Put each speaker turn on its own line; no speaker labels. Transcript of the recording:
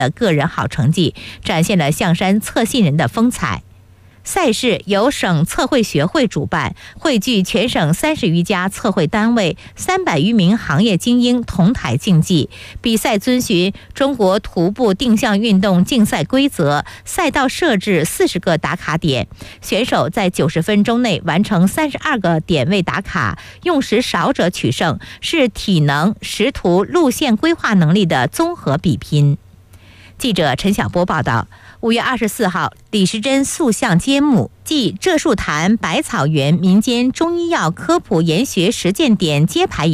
个人好成绩，展现了象山测信人的风采。赛事由省测绘学会主办，汇聚全省30余家测绘单位、300余名行业精英同台竞技。比赛遵循中国徒步定向运动竞赛规则，赛道设置40个打卡点，选手在90分钟内完成32个点位打卡，用时少者取胜，是体能、识图、路线规划能力的综合比拼。记者陈晓波报道。5月24号，李时珍塑像揭幕暨浙树潭百草园民间中医药科普研学实践点揭牌